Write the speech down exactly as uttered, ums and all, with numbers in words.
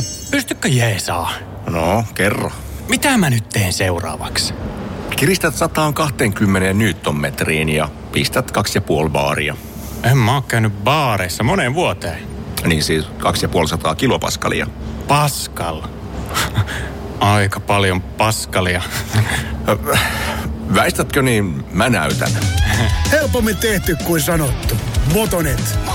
Hei, pystykö jeesaa? No, kerro. Mitä mä nyt teen seuraavaksi? Kiristät sata kaksikymmentä newtonmetriin ja pistät kaksi ja puoli baaria. En mä oo käynyt baareissa moneen vuoteen. Niin siis kaksi ja puoli sataa kilopaskalia. Paskal. Aika paljon paskalia. Väistätkö niin, mä näytän. Helpommin tehty kuin sanottu. Motonet,